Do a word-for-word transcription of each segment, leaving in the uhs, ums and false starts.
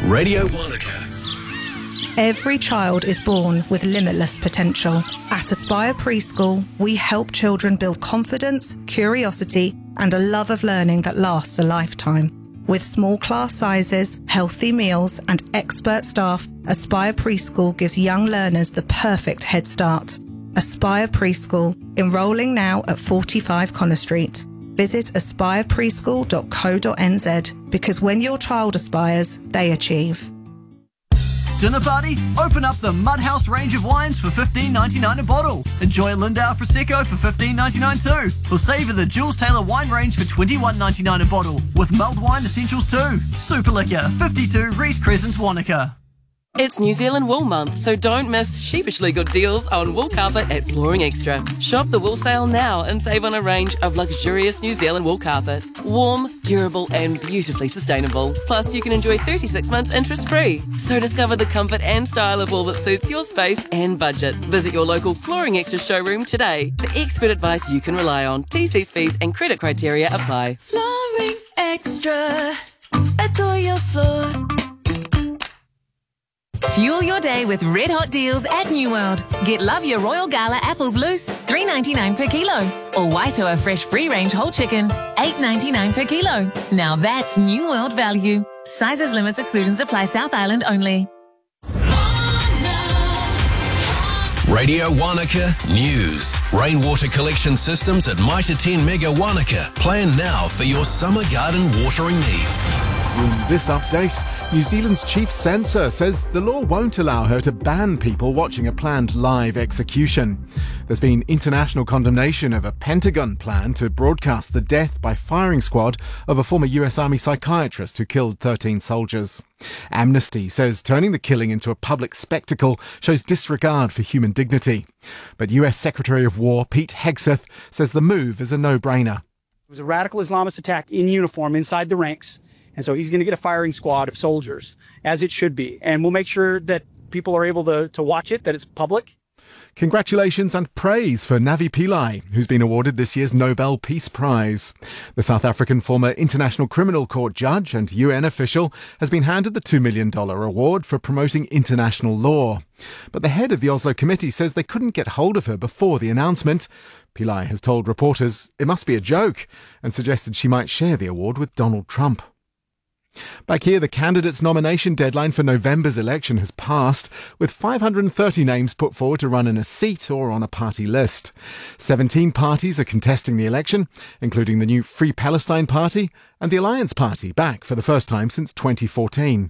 Radio Wanaka. Every child is born with limitless potential. At Aspire Preschool, we help children build confidence, curiosity, and a love of learning that lasts a lifetime. With small class sizes, healthy meals, and expert staff, Aspire Preschool gives young learners the perfect head start. Aspire Preschool, enrolling now at forty-five Connor Street. Visit aspire preschool dot co dot n z because when your child aspires, they achieve. Dinner party? Open up the Mudhouse range of wines for fifteen ninety-nine a bottle. Enjoy Lindauer Prosecco for fifteen ninety-nine too. Or savour the Jules Taylor wine range for twenty-one ninety-nine a bottle with mulled wine essentials too. Super Liquor, fifty-two Reese Crescent, Wanaka. It's New Zealand Wool Month, so don't miss sheepishly good deals on wool carpet at Flooring Extra. Shop the wool sale now and save on a range of luxurious New Zealand wool carpet. Warm, durable and beautifully sustainable. Plus you can enjoy thirty-six months interest free. So discover the comfort and style of wool that suits your space and budget. Visit your local Flooring Extra showroom today for expert advice you can rely on. T Cs, fees and credit criteria apply. Flooring Extra. Adore your floor. Fuel your day with red hot deals at New World. Get Love Your Royal Gala apples loose, three ninety-nine per kilo. Or Waitoa fresh free range whole chicken, eight ninety-nine per kilo. Now that's New World value. Sizes, limits, exclusions apply. South Island only. Radio Wanaka News. Rainwater collection systems at Mitre ten Mega Wanaka. Plan now for your summer garden watering needs. In this update, New Zealand's chief censor says the law won't allow her to ban people watching a planned live execution. There's been international condemnation of a Pentagon plan to broadcast the death by firing squad of a former U S Army psychiatrist who killed thirteen soldiers. Amnesty says turning the killing into a public spectacle shows disregard for human dignity. But U S Secretary of War Pete Hegseth says the move is a no-brainer. It was a radical Islamist attack in uniform inside the ranks. And so he's going to get a firing squad of soldiers, as it should be. And we'll make sure that people are able to, to watch it, that it's public. Congratulations and praise for Navi Pillai, who's been awarded this year's Nobel Peace Prize. The South African former International Criminal Court judge and U N official has been handed the two million dollars award for promoting international law. But the head of the Oslo committee says they couldn't get hold of her before the announcement. Pillai has told reporters it must be a joke and suggested she might share the award with Donald Trump. Back here, the candidates' nomination deadline for November's election has passed, with five hundred thirty names put forward to run in a seat or on a party list. seventeen parties are contesting the election, including the new Free Palestine Party and the Alliance Party, back for the first time since twenty fourteen.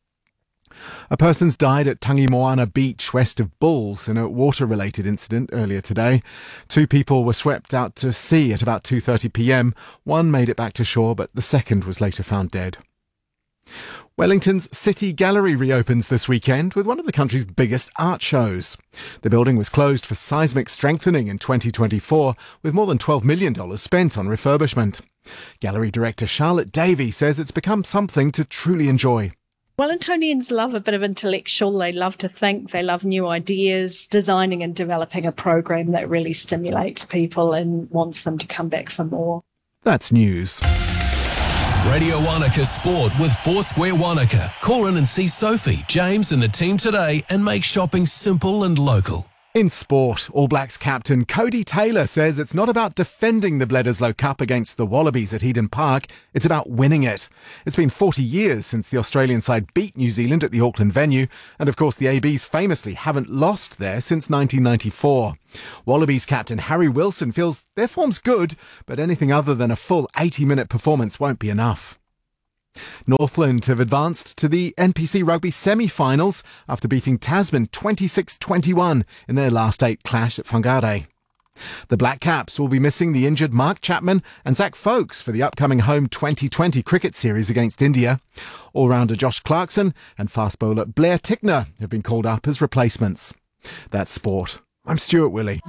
A person's died at Tangi Moana Beach west of Bulls in a water-related incident earlier today. Two people were swept out to sea at about two thirty p m. One made it back to shore, but the second was later found dead. Wellington's City Gallery reopens this weekend with one of the country's biggest art shows. The building was closed for seismic strengthening in twenty twenty-four, with more than twelve million dollars spent on refurbishment. Gallery director Charlotte Davey says it's become something to truly enjoy. Wellingtonians love a bit of intellectual, they love to think, they love new ideas, designing and developing a program that really stimulates people and wants them to come back for more. That's news. Radio Wanaka Sport with Foursquare Wanaka. Call in and see Sophie, James and the team today and make shopping simple and local. In sport, All Blacks captain Cody Taylor says it's not about defending the Bledisloe Cup against the Wallabies at Eden Park, it's about winning it. It's been forty years since the Australian side beat New Zealand at the Auckland venue, and of course the A Bs famously haven't lost there since nineteen ninety-four. Wallabies captain Harry Wilson feels their form's good, but anything other than a full eighty-minute performance won't be enough. Northland have advanced to the N P C Rugby semi-finals after beating Tasman twenty-six twenty-one in their last eight clash at Whangarei. The Black Caps will be missing the injured Mark Chapman and Zach Folkes for the upcoming home twenty twenty cricket series against India. All-rounder Josh Clarkson and fast bowler Blair Tickner have been called up as replacements. That's sport. I'm Stuart Willey.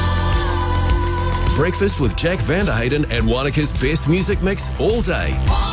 Breakfast with Jack Vanderhayden and Wanaka's best music mix all day.